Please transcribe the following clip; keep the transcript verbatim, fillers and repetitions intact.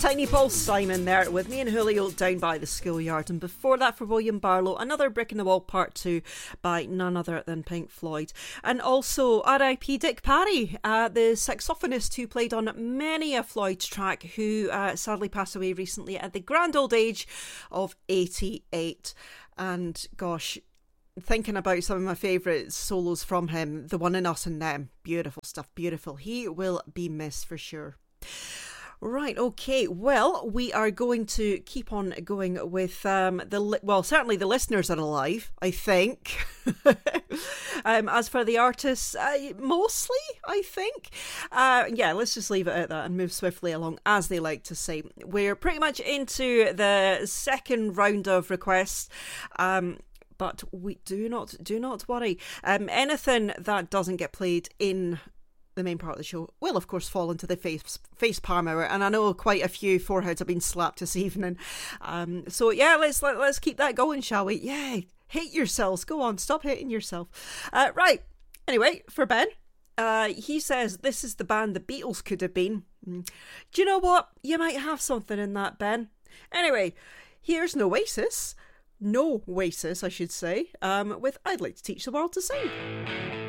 Tiny Paul Simon there with me and Julio down by the schoolyard. And before that, for William Barlow, another Brick in the Wall part two by none other than Pink Floyd. And also R I P Dick Parry, uh, the saxophonist who played on many a Floyd track, who uh, sadly passed away recently at the grand old age of eighty-eight. And gosh, thinking about some of my favourite solos from him, the one in Us and Them, beautiful stuff, beautiful. He will be missed for sure. Right, okay, well, we are going to keep on going with um, the, li- well, certainly the listeners are alive, I think. um, as for the artists, uh, mostly, I think. Uh, yeah, let's just leave it at that and move swiftly along, as they like to say. We're pretty much into the second round of requests. Um, But we do not do not worry. Um, anything that doesn't get played in the main part of the show will, of course, fall into the face face palm hour. And I know quite a few foreheads have been slapped this evening. Um, so yeah, let's let, let's keep that going, shall we? Yeah, hate yourselves. Go on, stop hating yourself. Uh, right. Anyway, for Ben, uh, he says this is the band the Beatles could have been. Mm. Do you know what? You might have something in that, Ben. Anyway, here's an Oasis. No Oasis, I should say, um, with I'd Like to Teach the World to Sing.